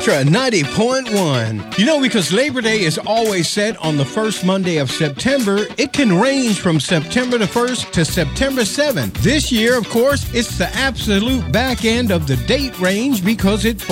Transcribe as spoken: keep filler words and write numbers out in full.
Extra ninety point one. You know, because Labor Day is always set on the first Monday of September, it can range from September the first to September seventh. This year, of course, it's the absolute back end of the date range because it falls